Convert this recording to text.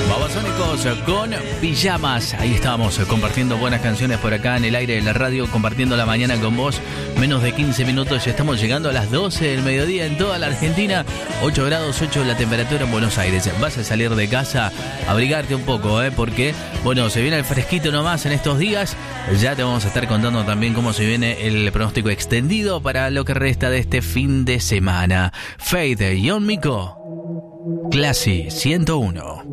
Babasónicos con Pijamas. Ahí estábamos compartiendo buenas canciones por acá en el aire de la radio, compartiendo la mañana con vos. Menos de 15 minutos, ya estamos llegando a las 12 del mediodía en toda la Argentina. 8 grados 8 la temperatura en Buenos Aires. Vas a salir de casa, abrigarte un poco, porque, bueno, se viene el fresquito nomás en estos días. Ya te vamos a estar contando también cómo se viene el pronóstico extendido para lo que resta de este fin de semana. Faith y John Mico, Classy 101.